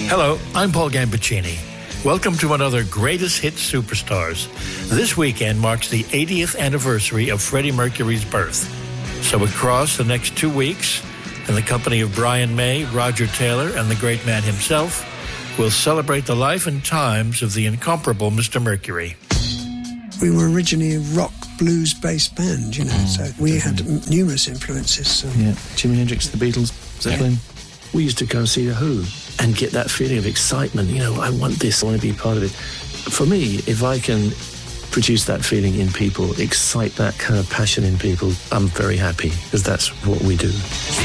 Hello, I'm Paul Gambaccini. Welcome to another Greatest Hits Superstars. This weekend marks the 80th anniversary of Freddie Mercury's birth. So across the next 2 weeks, in the company of Brian May, Roger Taylor, and the great man himself, we'll celebrate the life and times of the incomparable Mr. Mercury. We were originally a rock blues-based band, so we had numerous influences. So. Yeah, Jimi Hendrix, the Beatles, Zeppelin. Yeah. We used to go and see The Who and get that feeling of excitement. I want this, I want to be part of it. For me, if I can produce that feeling in people, excite that kind of passion in people, I'm very happy, because that's what we do.